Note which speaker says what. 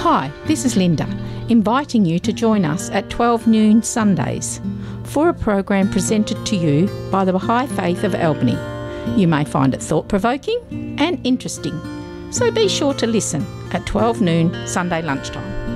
Speaker 1: Hi, this is Linda, inviting you to join us at 12 noon Sundays for a program presented to you by the Baha'i Faith of Albany. You may find it thought-provoking and interesting, so be sure to listen at 12 noon Sunday lunchtime.